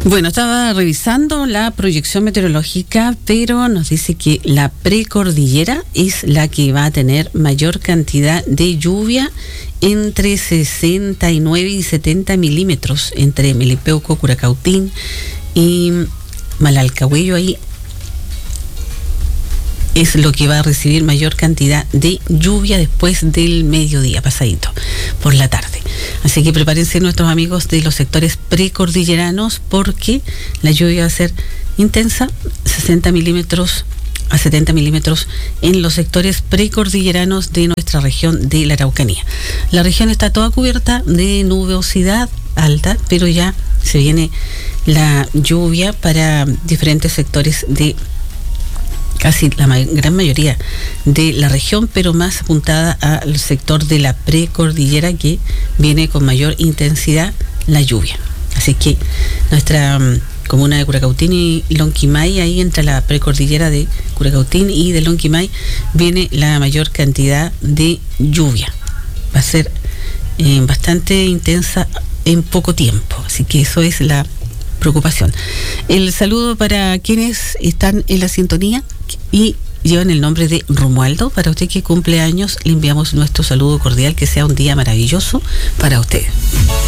Bueno, estaba revisando la proyección meteorológica, pero nos dice que la precordillera es la que va a tener mayor cantidad de lluvia, entre 69 y 70 milímetros, entre Melipeuco, Curacautín y Malalcahuello. Ahí es lo que va a recibir mayor cantidad de lluvia después del mediodía, pasadito, por la tarde. Así que prepárense nuestros amigos de los sectores precordilleranos, porque la lluvia va a ser intensa, 60 milímetros a 70 milímetros en los sectores precordilleranos de nuestra región de la Araucanía. La región está toda cubierta de nubosidad alta, pero ya se viene la lluvia para diferentes sectores de casi la gran mayoría de la región, pero más apuntada al sector de la precordillera, que viene con mayor intensidad la lluvia. Así que nuestra comuna de Curacautín y Lonquimay, ahí entre la precordillera de Curacautín y de Lonquimay, viene la mayor cantidad de lluvia. Va a ser bastante intensa en poco tiempo, así que eso es la preocupación. El saludo para quienes están en la sintonía y llevan el nombre de Romualdo. Para usted que cumple años, le enviamos nuestro saludo cordial, que sea un día maravilloso para usted.